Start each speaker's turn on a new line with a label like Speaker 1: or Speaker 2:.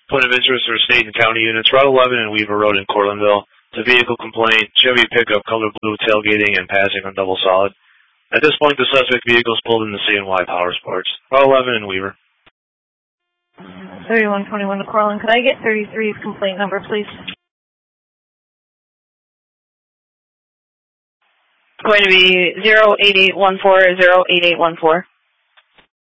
Speaker 1: Point of interest are state and county units, Route 11 and Weaver Road in Cortlandville. It's a vehicle complaint, Chevy pickup, color blue, tailgating and passing on double solid. At this point, the suspect vehicle is pulled into CNY Power Sports. Route 11 and Weaver.
Speaker 2: 3121 to Cortland. Could I get 33's complaint number, please?
Speaker 3: It's going to be 08814 08814.